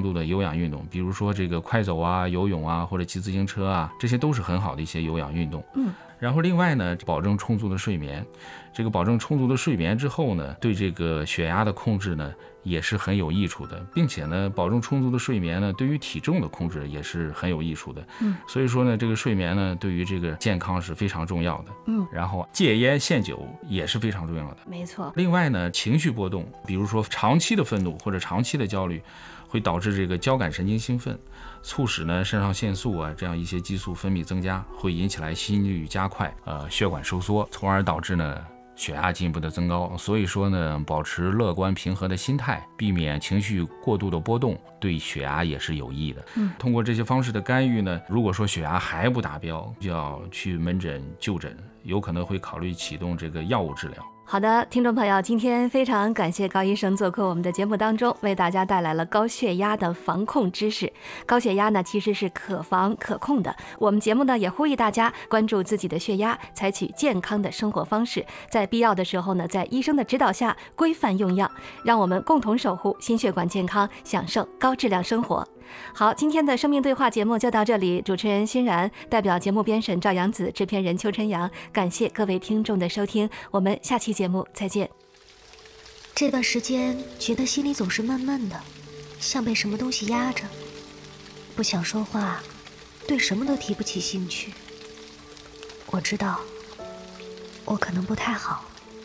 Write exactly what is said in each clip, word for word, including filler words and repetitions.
度的有氧运动，比如说这个快走啊、游泳啊，或者骑自行车啊，这些都是很好的一些有氧运动。 嗯。 然后另外呢，保证充足的睡眠。这个保证充足的睡眠之后呢，对这个血压的控制呢也是很有益处的，并且呢，保证充足的睡眠呢，对于体重的控制也是很有益处的。 嗯， 所以说呢，这个睡眠呢，对于这个健康是非常重要的。 嗯， 然后戒烟限酒也是非常重要的。 没错。 另外呢，情绪波动，比如说长期的愤怒或者长期的焦虑，会导致这个交感神经兴奋，促使呢肾上腺素啊这样一些激素分泌增加，会引起来心率加快，呃血管收缩，从而导致呢血压进一步的增高。所以说呢，保持乐观平和的心态，避免情绪过度的波动，对血压也是有益的。 嗯， 通过这些方式的干预呢，如果说血压还不达标，就要去门诊就诊，有可能会考虑启动这个药物治疗。 好的，听众朋友，今天非常感谢高医生做客我们的节目当中，为大家带来了高血压的防控知识。高血压呢其实是可防可控的，我们节目呢也呼吁大家关注自己的血压，采取健康的生活方式，在必要的时候呢，在医生的指导下规范用药，让我们共同守护心血管健康，享受高质量生活。好，今天的生命对话节目就到这里，主持人欣然，代表节目编审赵阳子，制片人邱晨阳，感谢各位听众的收听，我们下期节目再见。 这段时间觉得心里总是闷闷的，像被什么东西压着，不想说话，对什么都提不起兴趣。我知道我可能不太好。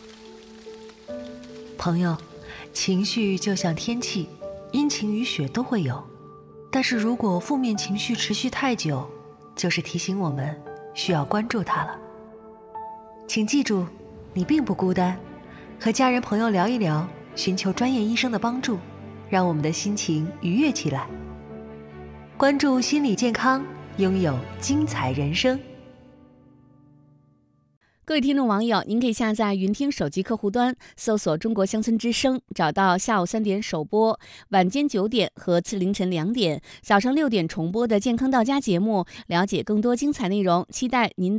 朋友，情绪就像天气，阴晴雨雪都会有，但是如果负面情绪持续太久，就是提醒我们需要关注它了。请记住，你并不孤单，和家人朋友聊一聊，寻求专业医生的帮助，让我们的心情愉悦起来。关注心理健康，拥有精彩人生。 各位听众网友，您可以下载云听手机客户端，搜索中国乡村之声，找到下午三点首播，晚间九点和次凌晨两点、早上六点重播的健康到家节目，了解更多精彩内容，期待您的